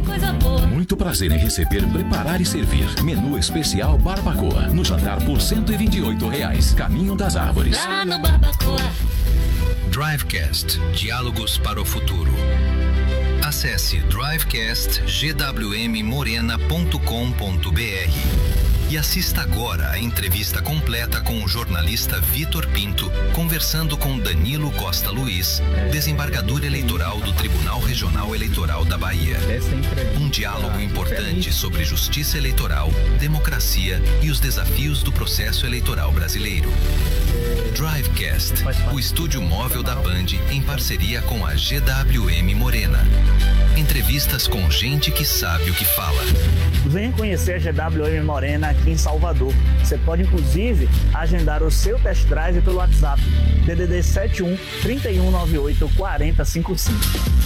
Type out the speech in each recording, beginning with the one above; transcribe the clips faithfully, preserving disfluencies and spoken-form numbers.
coisa boa. Muito prazer em receber, preparar e servir. Menu especial Barbacoa. No jantar por cento e vinte e oito reais. Caminho das Árvores. Lá no Barbacoa. Drivecast. Diálogos para o futuro. Acesse drivecast g w m morena ponto com ponto b r e assista agora a entrevista completa com o jornalista Vitor Pinto, conversando com Danilo Costa Luiz, desembargador eleitoral do Tribunal Regional Eleitoral da Bahia. Um diálogo importante sobre justiça eleitoral, democracia e os desafios do processo eleitoral brasileiro. Drivecast, o estúdio móvel da Band em parceria com a G W M Morena. Entrevistas com gente que sabe o que fala. Venha conhecer a G W M Morena aqui em Salvador. Você pode, inclusive, agendar o seu test drive pelo WhatsApp. D D D sete um, três um nove oito, quatro zero cinco cinco.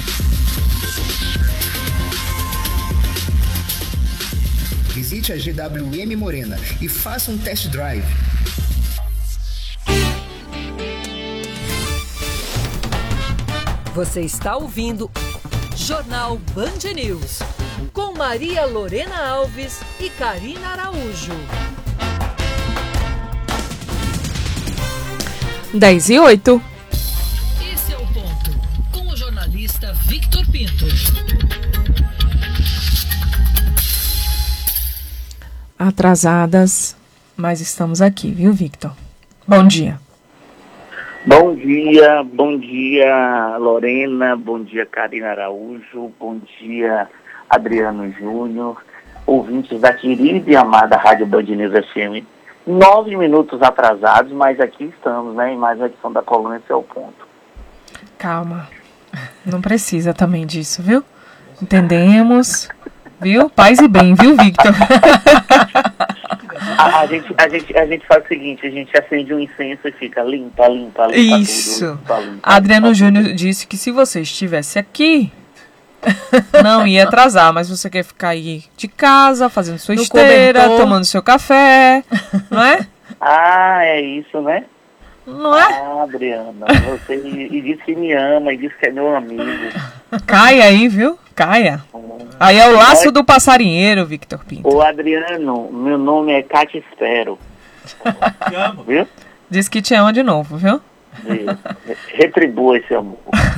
Visite a G W M Morena e faça um test drive. Você está ouvindo Jornal Band News, com Maria Lorena Alves e Karina Araújo. dez e oito. Esse é o ponto, com o jornalista Victor Pinto. Atrasadas, mas estamos aqui, viu, Victor? Bom dia. Bom dia, bom dia, Lorena, bom dia, Karina Araújo, bom dia, Adriano Júnior, ouvintes da querida e amada Rádio Band News F M. Nove minutos atrasados, mas aqui estamos, né, em mais uma edição da coluna Esse é o Ponto. Calma, não precisa também disso, viu? Entendemos, viu? Paz e bem, viu, Victor? A, a, gente, a, gente, a gente faz o seguinte, a gente acende um incenso e fica limpa, limpa, limpa. Isso. Tudo, limpa, limpa, Adriano limpa, Júnior tudo. disse que se você estivesse aqui, não ia atrasar, mas você quer ficar aí de casa, fazendo sua No esteira, cobertor. tomando seu café, não é? Ah, é isso, né? Não é? Ah, Adriana, você e, e disse que me ama, e disse que é meu amigo. Caia aí, viu? Caia. Aí é o laço do passarinheiro, Victor Pinto. Ô, Adriano, meu nome é Cátia Espero. Viu? Diz que te ama de novo, viu? Isso. Retribua esse amor.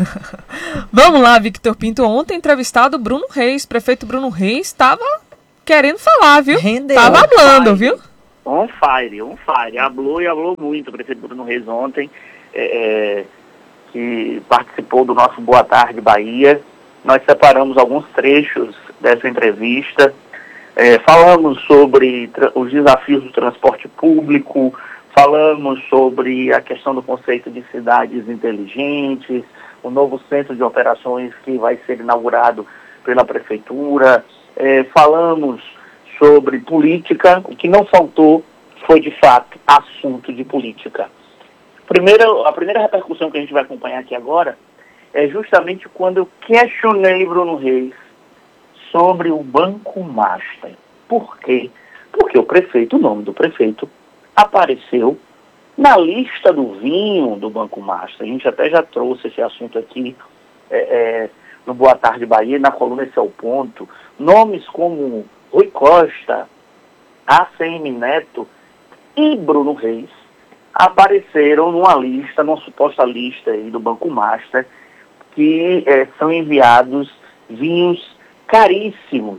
Vamos lá, Victor Pinto. Ontem entrevistado Bruno Reis, prefeito Bruno Reis, estava querendo falar, viu? Rendeu. Tava falando, viu? On fire, on fire. Hablou e hablou muito o prefeito Bruno Reis ontem, é, é, que participou do nosso Boa Tarde Bahia. Nós separamos alguns trechos dessa entrevista. É, falamos sobre tra- os desafios do transporte público, falamos sobre a questão do conceito de cidades inteligentes, o novo centro de operações que vai ser inaugurado pela prefeitura. É, falamos sobre política. O que não faltou foi, de fato, assunto de política. Primeira, a primeira repercussão que a gente vai acompanhar aqui agora é justamente quando eu questionei Bruno Reis sobre o Banco Master. Por quê? Porque o prefeito, o nome do prefeito, apareceu na lista do vinho do Banco Master. A gente até já trouxe esse assunto aqui é, é, no Boa Tarde Bahia, na coluna Esse é o Ponto. Nomes como Rui Costa, A C M Neto e Bruno Reis apareceram numa lista, numa suposta lista aí do Banco Master, que é, são enviados vinhos caríssimos.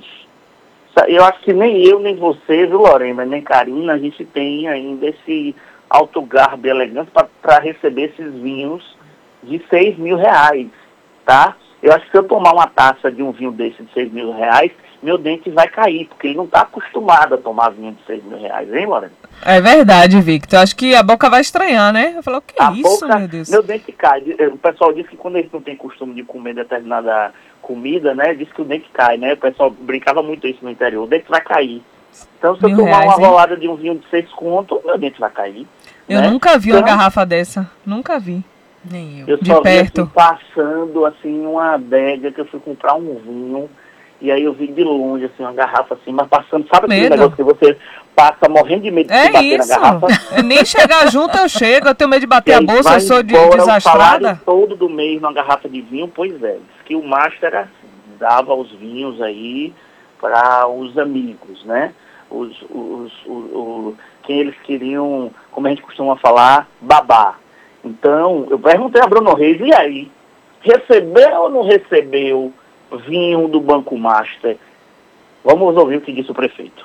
Eu acho que nem eu, nem você, viu, Lorena, nem Karina, a gente tem ainda esse alto garbo e elegância para receber esses vinhos de seis mil reais, tá? Eu acho que se eu tomar uma taça de um vinho desse de seis mil reais, meu dente vai cair, porque ele não está acostumado a tomar vinho de seis mil reais, hein, Lorena? É verdade, Victor. Acho que a boca vai estranhar, né? Eu falo, o que é A isso, boca, meu Deus? Meu dente cai. O pessoal diz que quando eles não têm costume de comer determinada comida, né, diz que o dente cai, né? O pessoal brincava muito isso no interior. O dente vai cair. Então, se eu Mil tomar reais, uma hein? rolada de um vinho de seis conto, meu dente vai cair. Eu né? nunca vi uma Então, garrafa dessa. Nunca vi. Nem eu. Eu de só perto. vi assim, passando, assim, uma adega que eu fui comprar um vinho, e aí eu vi de longe, assim, uma garrafa assim, mas passando, sabe aquele Medo. negócio que você passa morrendo de medo de se É bater isso. na garrafa? Eu nem chegar junto eu chego. Eu tenho medo de E bater a aí bolsa, vai eu sou de embora o desastrada. salário todo do mês numa garrafa de vinho, pois é, diz que o master era assim, dava os vinhos aí para os amigos, né? Os, os, os, os, quem eles queriam, como a gente costuma falar, babar. Então, eu perguntei a Bruno Reis, e aí? Recebeu ou não recebeu vinho do Banco Master? Vamos ouvir o que disse o prefeito.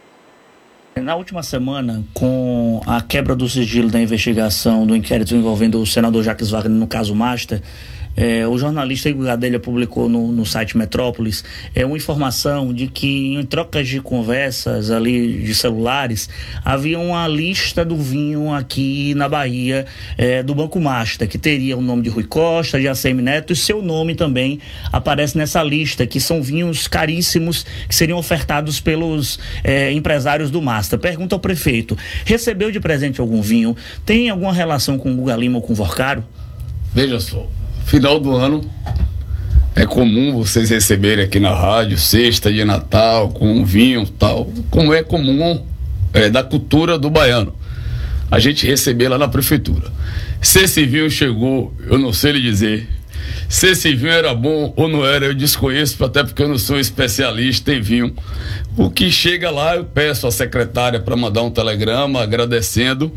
Na última semana, com a quebra do sigilo da investigação do inquérito envolvendo o senador Jacques Wagner no caso Master, É, o jornalista Igor Gadelha publicou no, no site Metrópolis é, uma informação de que em trocas de conversas ali de celulares havia uma lista do vinho aqui na Bahia é, do Banco Master, que teria o nome de Rui Costa, de A C M Neto, e seu nome também aparece nessa lista, que são vinhos caríssimos que seriam ofertados pelos é, empresários do Master. Pergunta ao prefeito: recebeu de presente algum vinho? Tem alguma relação com o Guga Lima ou com o Vorcaro? Veja só, final do ano é comum vocês receberem aqui na rádio cesta de Natal com vinho e tal, como é comum é, da cultura do baiano, a gente receber lá na prefeitura. Se esse vinho chegou, eu não sei lhe dizer. Se esse vinho era bom ou não era, eu desconheço, até porque eu não sou especialista em vinho. O que chega lá, eu peço à secretária para mandar um telegrama agradecendo,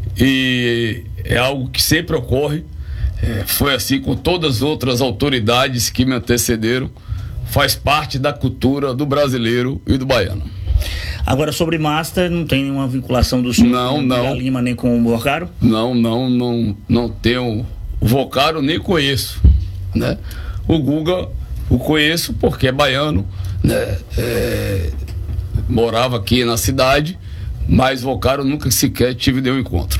e é algo que sempre ocorre. É, foi assim com todas as outras autoridades que me antecederam. Faz parte da cultura do brasileiro e do baiano. Agora, sobre Master, não tem nenhuma vinculação do senhor não, com não. o Lima nem com o Vorcaro? Não, não, não, não tenho. O Vorcaro nem conheço, né? O Guga o conheço porque é baiano, né? É, morava aqui na cidade, mas Vorcaro nunca sequer tive nenhum encontro.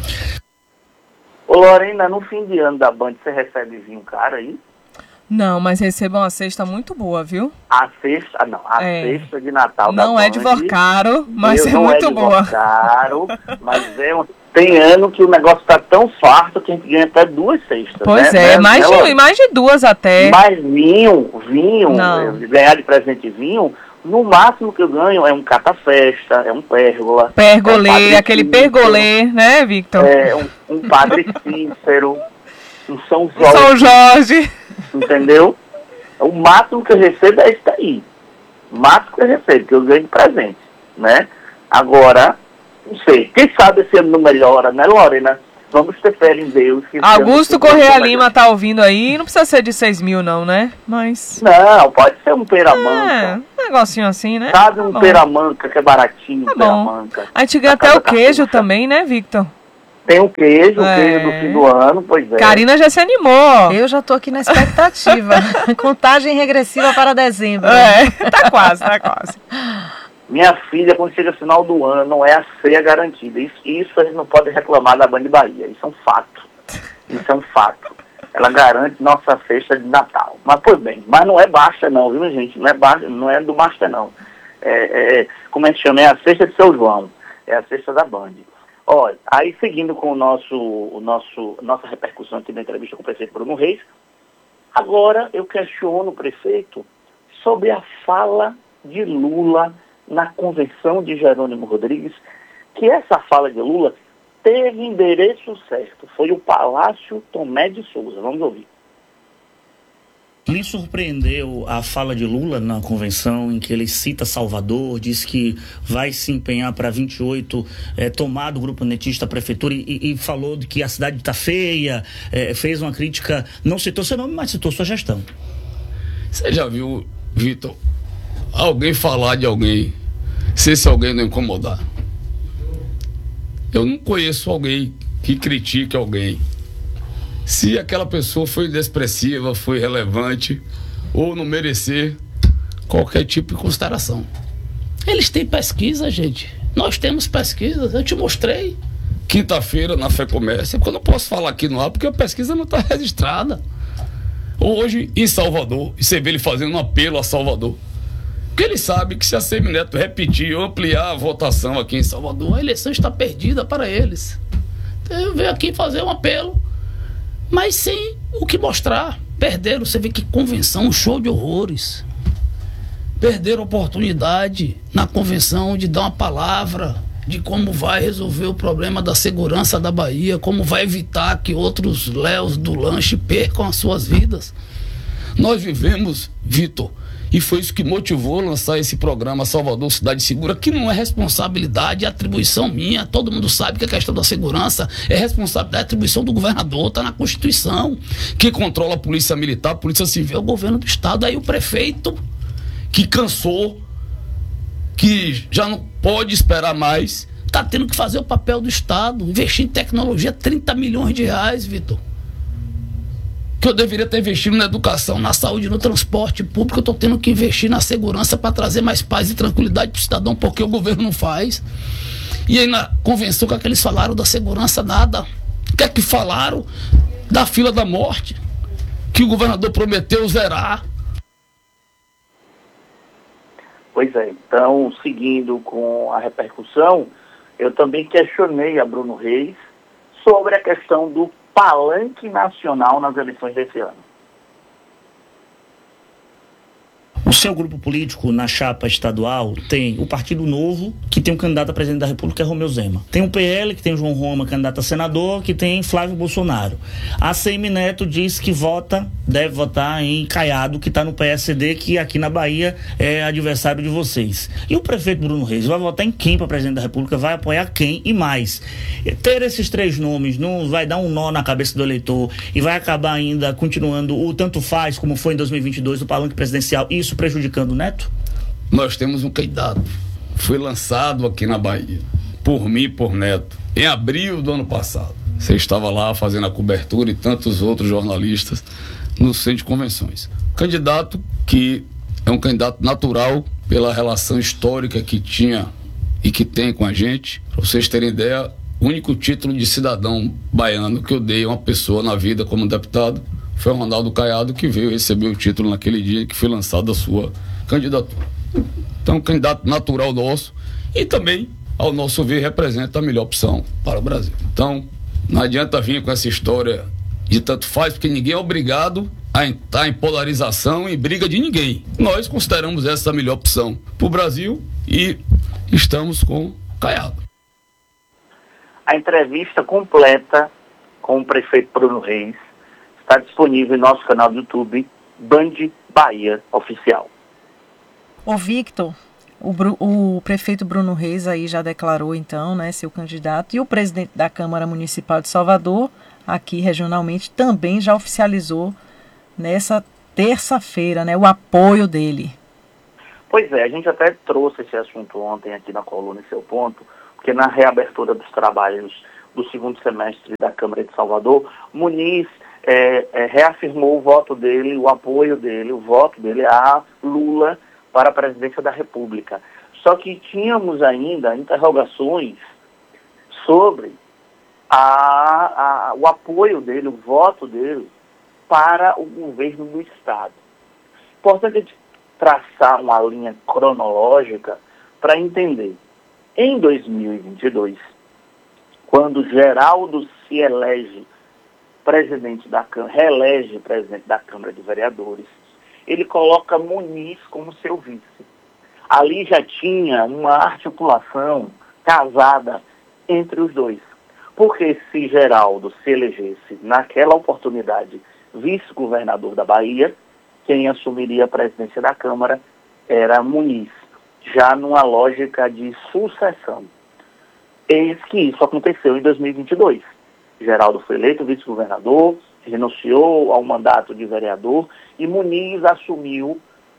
Ô Lorena, no fim de ano da Band, você recebe vinho caro aí? Não, mas receba uma cesta muito boa, viu? A cesta, não, a é. cesta de Natal da Não Band, é de Vorcaro, mas é não muito é de boa. Vorcaro, mas é um, tem ano que o negócio tá tão farto que a gente ganha até duas cestas. Pois né? é, né? mais, de, mais de duas até. Mas vinho, vinho, Não. ganhar de presente vinho, no máximo que eu ganho é um catafesta, é um pérgola. Pergolê, é um aquele Cícero, pergolê, né, Victor? É, um, um Padre Cícero, um São Jorge. São Jorge. Entendeu? O máximo que eu recebo é isso daí. O máximo que eu recebo, que eu ganho de presente, né? Agora, não sei, quem sabe esse ano não melhora, né, Lorena? Vamos ter fé em Deus. Que Augusto Correia Lima tá ouvindo aí, não precisa ser de seis mil não, né? Mas... Não, pode ser um peramanca. É, um negocinho assim, né? Sabe um tá peramanca que é baratinho, tá um peramanca. A gente ganha até o queijo também, né, Victor? Tem o queijo, o é. queijo do fim do ano, pois é. Karina já se animou. Eu já tô aqui na expectativa. Contagem regressiva para dezembro. É, tá quase, tá quase. Minha filha, quando chega no final do ano, é a ceia garantida. Isso, isso a gente não pode reclamar da Band Bahia. Isso é um fato. Isso é um fato. Ela garante nossa festa de Natal. Mas, pois bem, mas não é baixa não, viu, gente? Não é, baixa, não é do Master, não. É, é, como a gente chama? É a cesta de Seu João. É a cesta da Band. Olha, aí seguindo com o nosso, o nosso, nossa repercussão aqui na entrevista com o prefeito Bruno Reis, agora eu questiono o prefeito sobre a fala de Lula na convenção de Jerônimo Rodrigues, que essa fala de Lula teve endereço certo. Foi o Palácio Tomé de Souza. Vamos ouvir. Lhe surpreendeu a fala de Lula na convenção, em que ele cita Salvador, diz que vai se empenhar para vinte e oito é, tomar do grupo netista a prefeitura e, e falou de que a cidade está feia, é, fez uma crítica, não citou seu nome, mas citou sua gestão. Você já viu, Vitor, alguém falar de alguém se esse alguém não incomodar? Eu não conheço alguém que critique alguém se aquela pessoa foi inexpressiva, foi relevante ou não merecer qualquer tipo de consideração. Eles têm pesquisa, gente. Nós temos pesquisas. Eu te mostrei quinta-feira na FEComércio, porque eu não posso falar aqui no ar porque a pesquisa não está registrada. Hoje em Salvador, e você vê ele fazendo um apelo a Salvador, porque ele sabe que se a Semineto repetir ou ampliar a votação aqui em Salvador, a eleição está perdida para eles. Então eu venho aqui fazer um apelo, mas sem o que mostrar. Perderam, você vê que convenção, um show de horrores. Perderam a oportunidade na convenção de dar uma palavra de como vai resolver o problema da segurança da Bahia, como vai evitar que outros léus do lanche percam as suas vidas. Nós vivemos, Vitor, E foi isso que motivou a lançar esse programa Salvador Cidade Segura, que não é responsabilidade, é atribuição minha. Todo mundo sabe que a questão da segurança é responsabilidade, é atribuição do governador, está na Constituição. Quem controla a Polícia Militar, a Polícia Civil, é o governo do Estado. Aí o prefeito, que cansou, que já não pode esperar mais, está tendo que fazer o papel do Estado, investir em tecnologia, trinta milhões de reais, Vitor. Que eu deveria ter investido na educação, na saúde, no transporte público. Eu estou tendo que investir na segurança para trazer mais paz e tranquilidade para o cidadão, porque o governo não faz. E aí na convenção, que eles falaram da segurança, nada. O que é que falaram da fila da morte, que o governador prometeu zerar? Pois é, então, seguindo com a repercussão, eu também questionei a Bruno Reis sobre a questão do palanque nacional nas eleições desse ano. O seu grupo político, na chapa estadual, tem o Partido Novo, que tem um candidato a presidente da República, que é Romeu Zema. Tem o P L, que tem o João Roma, candidato a senador, que tem Flávio Bolsonaro. A C M Neto diz que vota, deve votar em Caiado, que está no P S D, que aqui na Bahia é adversário de vocês. E o prefeito Bruno Reis vai votar em quem para presidente da República? Vai apoiar quem? E mais, ter esses três nomes não vai dar um nó na cabeça do eleitor e vai acabar ainda continuando o tanto faz, como foi em dois mil e vinte e dois, o palanque presidencial, isso prejudicando o Neto? Nós temos um candidato, foi lançado aqui na Bahia, por mim e por Neto, em abril do ano passado. Você estava lá fazendo a cobertura e tantos outros jornalistas no centro de convenções. Candidato que é um candidato natural pela relação histórica que tinha e que tem com a gente. Para vocês terem ideia, o único título de cidadão baiano que eu dei a uma pessoa na vida como deputado foi o Ronaldo Caiado, que veio receber o título naquele dia que foi lançada a sua candidatura. Então, um candidato natural nosso e também, ao nosso ver, representa a melhor opção para o Brasil. Então, não adianta vir com essa história de tanto faz, porque ninguém é obrigado a estar em polarização e briga de ninguém. Nós consideramos essa a melhor opção para o Brasil e estamos com Caiado. A entrevista completa com o prefeito Bruno Reis está disponível em nosso canal do YouTube, Band Bahia Oficial. Ô Victor, o, Bru, o prefeito Bruno Reis aí já declarou então, né, seu candidato, e o presidente da Câmara Municipal de Salvador, aqui regionalmente, também já oficializou nessa terça-feira, né, o apoio dele. Pois é, a gente até trouxe esse assunto ontem aqui na coluna em Seu Ponto, porque na reabertura dos trabalhos do segundo semestre da Câmara de Salvador, Muniz É, é, reafirmou o voto dele, o apoio dele, o voto dele a Lula para a presidência da República. Só que tínhamos ainda interrogações sobre a, a, o apoio dele, o voto dele para o governo do Estado. Importante a gente traçar uma linha cronológica para entender. Em dois mil e vinte e dois, quando Geraldo se elege presidente da Câmara, reelege presidente da Câmara de Vereadores, ele coloca Muniz como seu vice. Ali já tinha uma articulação casada entre os dois. Porque se Geraldo se elegesse naquela oportunidade vice-governador da Bahia, quem assumiria a presidência da Câmara era Muniz, já numa lógica de sucessão. Eis que isso aconteceu em dois mil e vinte e dois. Geraldo foi eleito vice-governador, renunciou ao mandato de vereador e Muniz assumiu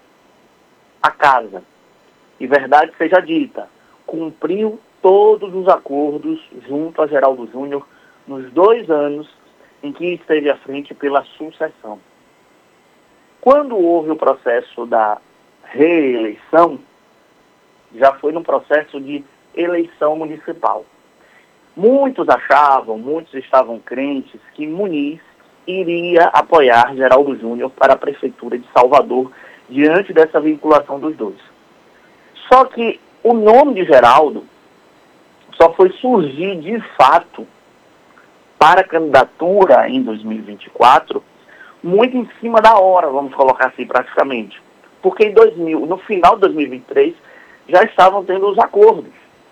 a casa. E verdade seja dita, cumpriu todos os acordos junto a Geraldo Júnior nos dois anos em que esteve à frente pela sucessão. Quando houve o processo da reeleição, já foi num processo de eleição municipal. Muitos achavam, muitos estavam crentes que Muniz iria apoiar Geraldo Júnior para a Prefeitura de Salvador diante dessa vinculação dos dois. Só que o nome de Geraldo só foi surgir de fato para a candidatura em dois mil e vinte e quatro muito em cima da hora, vamos colocar assim praticamente. Porque em dois mil, no final de dois mil e vinte e três já estavam tendo os acordos.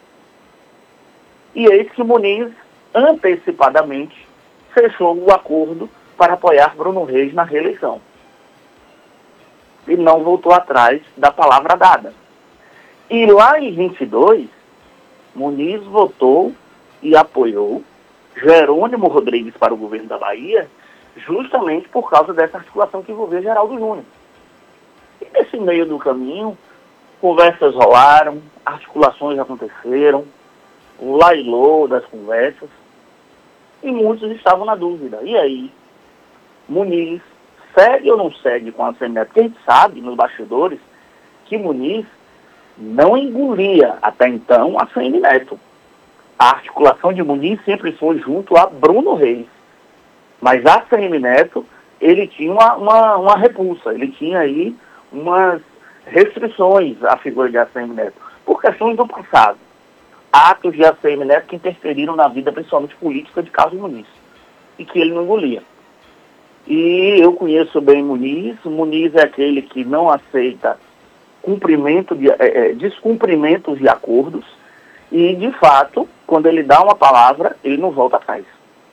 E eis que Muniz, antecipadamente, fechou o acordo para apoiar Bruno Reis na reeleição. e não voltou atrás da palavra dada. E lá em vinte e dois, Muniz votou e apoiou Jerônimo Rodrigues para o governo da Bahia, justamente por causa dessa articulação que envolveu Geraldo Júnior. E nesse meio do caminho, conversas rolaram, articulações aconteceram, o lailô das conversas, e muitos estavam na dúvida. E aí, Muniz segue ou não segue com a Semineto? Porque a gente sabe, nos bastidores, que Muniz não engolia até então a Semineto. A articulação de Muniz sempre foi junto a Bruno Reis. Mas a Semineto, ele tinha uma, uma, uma repulsa, ele tinha aí umas restrições à figura de A C M Neto, por questões do passado. Atos de A C M Neto que interferiram na vida, principalmente política, de Carlos Muniz, e que ele não engolia. E eu conheço bem Muniz. Muniz é aquele que não aceita cumprimento de, é, descumprimentos de acordos, e, de fato, quando ele dá uma palavra, ele não volta atrás.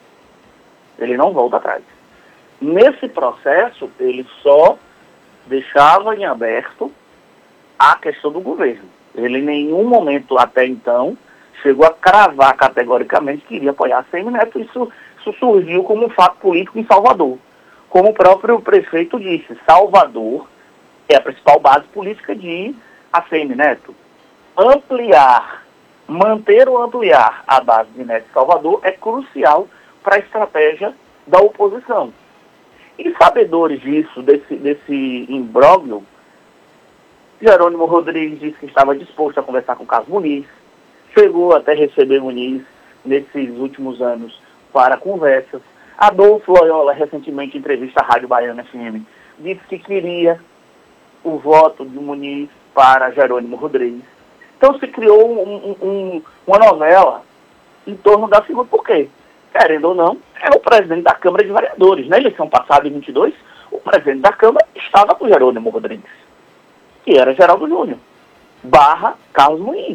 Ele não volta atrás. Nesse processo, ele só deixava em aberto a questão do governo. Ele em nenhum momento até então chegou a cravar categoricamente que iria apoiar a Semineto. Isso, isso surgiu como um fato político em Salvador. Como o próprio prefeito disse, Salvador é a principal base política de A C M Neto. Ampliar, manter ou ampliar a base de Neto em Salvador é crucial para a estratégia da oposição. E sabedores disso, desse, desse imbróglio, Jerônimo Rodrigues disse que estava disposto a conversar com Carlos Muniz, chegou até receber Muniz nesses últimos anos para conversas. Adolfo Loyola, recentemente em entrevista à Rádio Baiana F M, disse que queria o voto de Muniz para Jerônimo Rodrigues. Então se criou um, um, uma novela em torno da figura. Por quê? Querendo ou não, é o presidente da Câmara de Vereadores. Na eleição passada, em vinte e dois, o presidente da Câmara estava com Jerônimo Rodrigues, que era Geraldo Júnior, barra Carlos Muniz.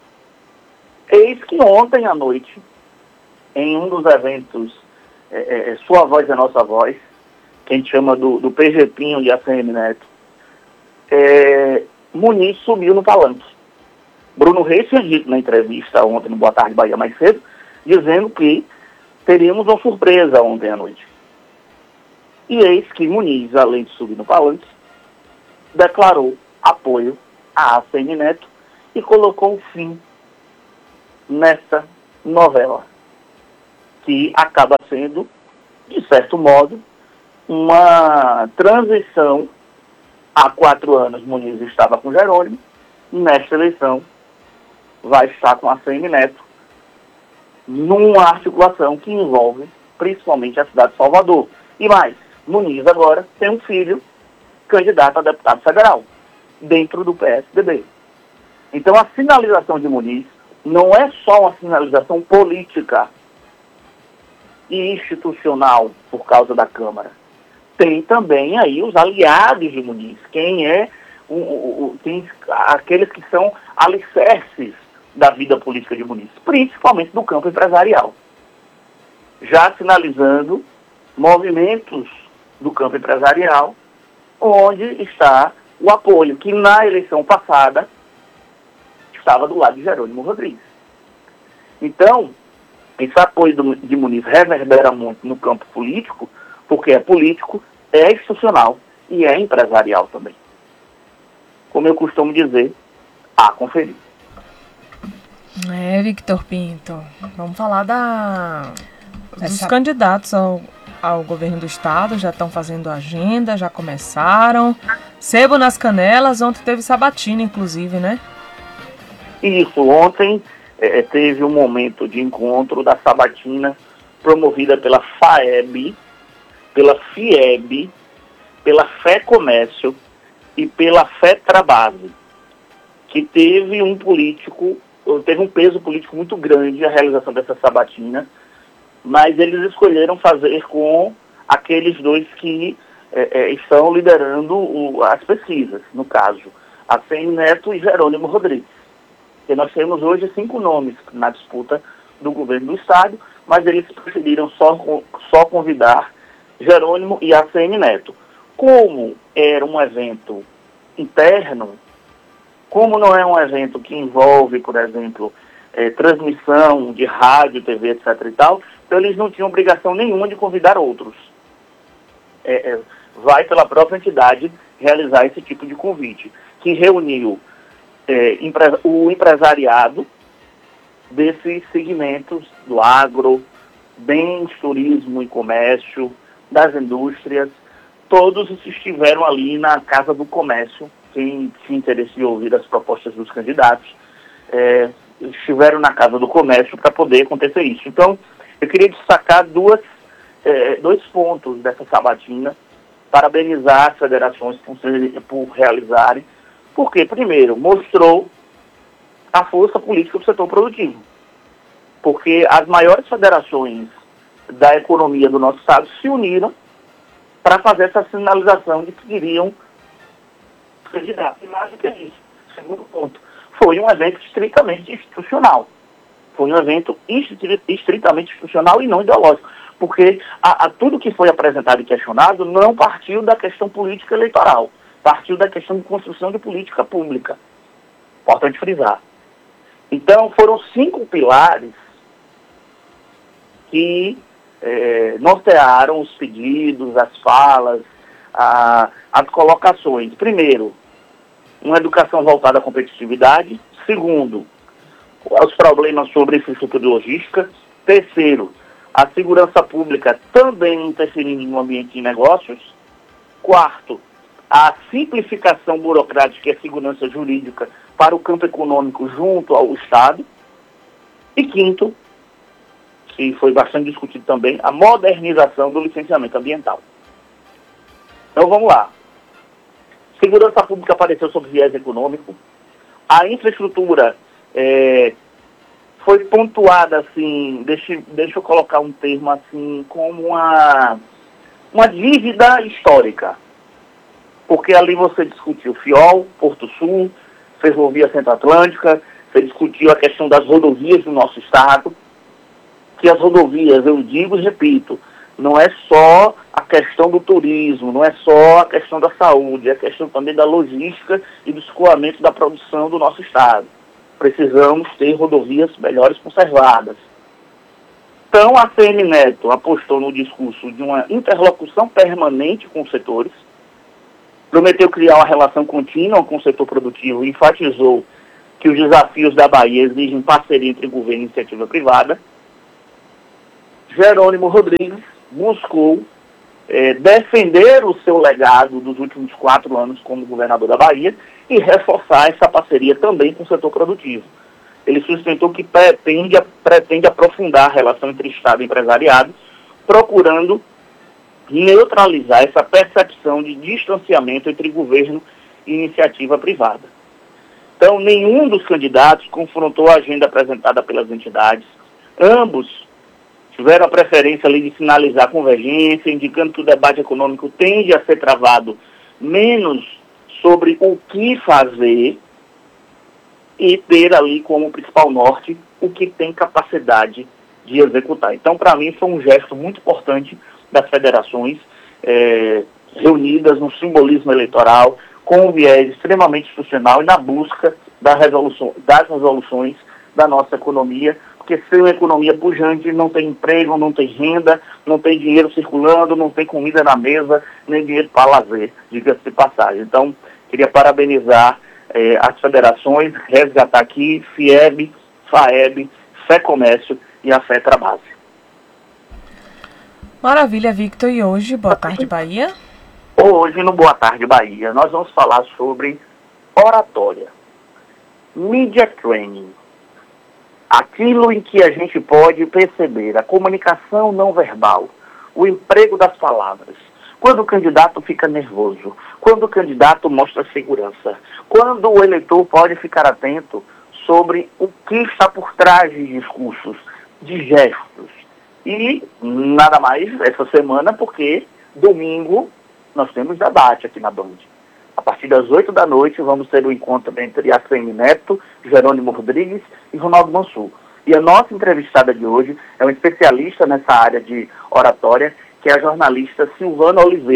Eis que ontem à noite, em um dos eventos, é, é, Sua Voz é Nossa Voz, que a gente chama do, do P G Pinho de A C M Neto, é, Muniz subiu no palanque. Bruno Reis tinha dito na entrevista ontem no Boa Tarde Bahia mais cedo, dizendo que teríamos uma surpresa ontem à noite. E eis que Muniz, além de subir no palanque, declarou apoio à A C M Neto e colocou um fim nessa novela, que acaba sendo, de certo modo, uma transição. Há quatro anos Muniz estava com Jerônimo, nesta eleição vai estar com a A C M Neto, numa articulação que envolve principalmente a cidade de Salvador. E mais, Muniz agora tem um filho candidato a deputado federal, dentro do P S D B. Então a sinalização de Muniz não é só uma sinalização política e institucional por causa da Câmara. Tem também aí os aliados de Muniz, quem é o, o, o, tem aqueles que são alicerces da vida política de Muniz, principalmente do campo empresarial. Já sinalizando movimentos do campo empresarial, onde está o apoio, que na eleição passada estava do lado de Jerônimo Rodrigues. Então, esse apoio do, de Muniz reverbera muito no campo político, porque é político, é institucional e é empresarial também. Como eu costumo dizer, a conferir. É, Victor Pinto, vamos falar da, dos Essa... candidatos ao, ao governo do estado, já estão fazendo agenda, já começaram. Sebo nas canelas, ontem teve sabatina, inclusive, né? Isso, ontem é, teve um momento de encontro da sabatina promovida pela FAEB, pela FIEB, pela Fé Comércio e pela FETRABASE, que teve um político, teve um peso político muito grande a realização dessa sabatina, mas eles escolheram fazer com aqueles dois que é, é, estão liderando o, as pesquisas, no caso, A C M Neto e Jerônimo Rodrigues. E nós temos hoje cinco nomes na disputa do governo do estado, mas eles preferiram só, só convidar Jerônimo e A C M Neto. Como era um evento interno, como não é um evento que envolve, por exemplo, é, transmissão de rádio, T V, etc e tal, então eles não tinham obrigação nenhuma de convidar outros. É, é, vai pela própria entidade realizar esse tipo de convite, que reuniu é, empre- o empresariado desses segmentos do agro, bens, turismo e comércio, das indústrias. Todos estiveram ali na Casa do Comércio, quem se interessa em ouvir as propostas dos candidatos, é, estiveram na Casa do Comércio para poder acontecer isso. Então, eu queria destacar duas, é, dois pontos dessa sabatina, parabenizar as federações por, por realizarem, porque, primeiro, mostrou a força política do setor produtivo, porque as maiores federações da economia do nosso estado se uniram para fazer essa sinalização de que queriam candidato. E mais do que isso, segundo ponto, foi um evento estritamente institucional. Foi um evento estritamente institucional e não ideológico, porque a, a tudo que foi apresentado e questionado não partiu da questão política eleitoral, partiu da questão de construção de política pública. Importante frisar. Então, foram cinco pilares que é, nortearam os pedidos, as falas, a, as colocações. Primeiro, uma educação voltada à competitividade. Segundo, os problemas sobre infraestrutura e logística. Terceiro, a segurança pública também interferindo no ambiente de negócios. Quarto, a simplificação burocrática e a segurança jurídica para o campo econômico junto ao Estado. E quinto, que foi bastante discutido também, a modernização do licenciamento ambiental. Então vamos lá. Segurança pública apareceu sob viés econômico. A infraestrutura é, foi pontuada assim, deixa, deixa eu colocar um termo assim, como uma, uma dívida histórica. Porque ali você discutiu Fiol, Porto Sul, Ferrovia Centro-Atlântica, você discutiu a questão das rodovias do nosso estado, que as rodovias, eu digo e repito, não é só a questão do turismo, não é só a questão da saúde, é a questão também da logística e do escoamento da produção do nosso estado. Precisamos ter rodovias melhores conservadas. Então, a C M Neto apostou no discurso de uma interlocução permanente com os setores, prometeu criar uma relação contínua com o setor produtivo e enfatizou que os desafios da Bahia exigem parceria entre governo e iniciativa privada. Jerônimo Rodrigues buscou é, defender o seu legado dos últimos quatro anos como governador da Bahia e reforçar essa parceria também com o setor produtivo. Ele sustentou que pretende, pretende aprofundar a relação entre Estado e empresariado, procurando neutralizar essa percepção de distanciamento entre governo e iniciativa privada. Então, nenhum dos candidatos confrontou a agenda apresentada pelas entidades. Ambos tiveram a preferência ali de sinalizar a convergência, indicando que o debate econômico tende a ser travado menos sobre o que fazer e ter ali como principal norte o que tem capacidade de executar. Então, para mim, foi um gesto muito importante das federações é, reunidas no simbolismo eleitoral, com um viés extremamente institucional e na busca da resolução, das resoluções da nossa economia, porque sem uma economia pujante não tem emprego, não tem renda, não tem dinheiro circulando, não tem comida na mesa, nem dinheiro para lazer, diga-se de passagem. Então, queria parabenizar eh, as federações, resgatar aqui FIEB, FAEB, Fé Comércio e a FETRABASE. Maravilha, Victor. E hoje, Boa Tarde Bahia? Hoje, no Boa Tarde Bahia, nós vamos falar sobre oratória, media training. Aquilo em que a gente pode perceber a comunicação não verbal, o emprego das palavras, quando o candidato fica nervoso, quando o candidato mostra segurança, quando o eleitor pode ficar atento sobre o que está por trás de discursos, de gestos. E nada mais essa semana, porque domingo nós temos debate aqui na Band. A partir das oito da noite vamos ter um encontro entre a C M Neto, Jerônimo Rodrigues e Ronaldo Mansur. E a nossa entrevistada de hoje é uma especialista nessa área de oratória, que é a jornalista Silvana Oliveira.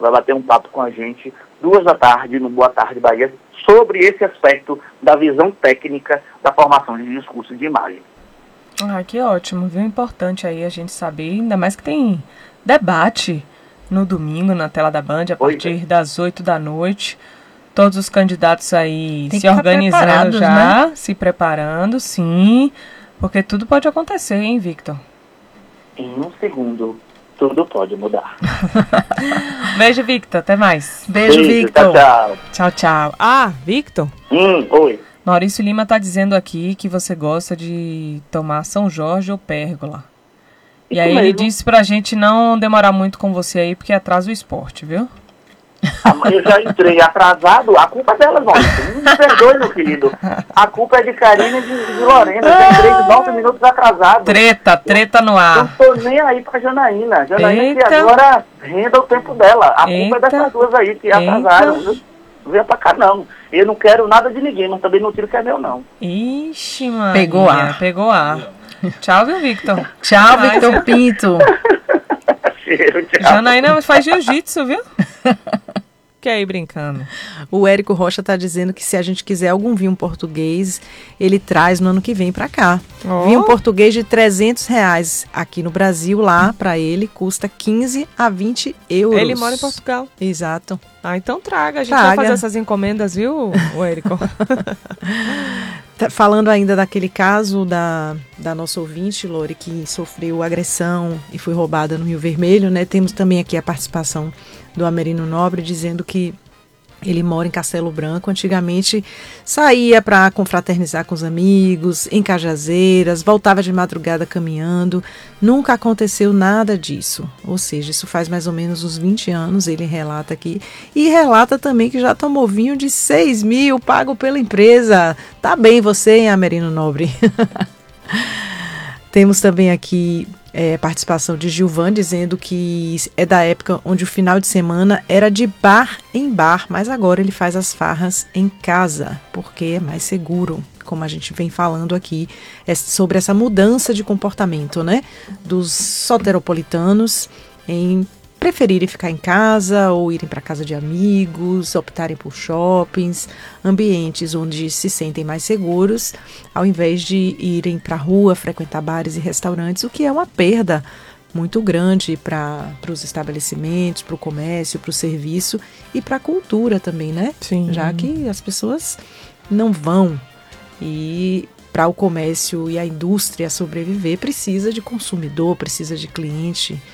vai bater um papo com a gente, duas da tarde, no Boa Tarde Bahia, sobre esse aspecto da visão técnica da formação de discurso de imagem. Ah, que ótimo, viu? Importante aí a gente saber, ainda mais que tem debate no domingo na tela da Band, a Pois partir é. das oito da noite. Todos os candidatos aí Tem se que tá organizando preparados, já, né? se preparando, sim, porque tudo pode acontecer, hein, Victor? Em um segundo, tudo pode mudar. Beijo, Victor, até mais. Beijo, Beijo, Victor. Tchau, tchau. Tchau, tchau. Ah, Victor, Hum, oi. Maurício Lima tá dizendo aqui que você gosta de tomar São Jorge ou Pérgola. E Isso aí ele mesmo. disse pra gente não demorar muito com você aí, porque atrasa o esporte, viu? Ah, mas eu já entrei atrasado, a culpa é delas, Maurício. Não me perdoe, meu querido. A culpa é de Karina e de, de Lorena. Eu já entrei nove minutos atrasado. Treta, treta no Eu não ar. tô nem aí pra Janaína. Janaína que Eita. agora renda o tempo dela. A culpa Eita. é dessas duas aí que Eita. atrasaram. Viu? Não venha pra cá, não. Eu não quero nada de ninguém, mas também não tiro que é meu, não. Ixi, Maria. Pegou ar. Pegou ar. Tchau, viu, Victor? Tchau, Mas- Victor Pinto. Cheiro, tchau. Janaína faz jiu-jitsu, viu? Que aí, brincando. O Érico Rocha está dizendo que se a gente quiser algum vinho português, ele traz no ano que vem para cá. Oh. Vinho português de trezentos reais aqui no Brasil, lá para ele, custa quinze a vinte euros. Ele mora em Portugal. Exato. Ah, então traga. A gente Traga. vai fazer essas encomendas, viu, o Érico? Tá falando ainda daquele caso da, da nossa ouvinte, Lore, que sofreu agressão e foi roubada no Rio Vermelho, né? Temos também aqui a participação do Amerino Nobre dizendo que ele mora em Castelo Branco. Antigamente saía para confraternizar com os amigos, em Cajazeiras, voltava de madrugada caminhando. Nunca aconteceu nada disso. Ou seja, isso faz mais ou menos uns vinte anos, ele relata aqui. E relata também que já tomou vinho de seis mil, pago pela empresa. Tá bem você, hein, Amerino Nobre? Temos também aqui é, participação de Gilvan dizendo que é da época onde o final de semana era de bar em bar, mas agora ele faz as farras em casa, porque é mais seguro, como a gente vem falando aqui, é sobre essa mudança de comportamento, né, dos soteropolitanos em preferirem ficar em casa ou irem para casa de amigos, optarem por shoppings, ambientes onde se sentem mais seguros, ao invés de irem para a rua, frequentar bares e restaurantes, o que é uma perda muito grande para os estabelecimentos, para o comércio, para o serviço e para a cultura também, né? Sim. Já que as pessoas não vão e para o comércio e a indústria sobreviver, precisa de consumidor, precisa de cliente,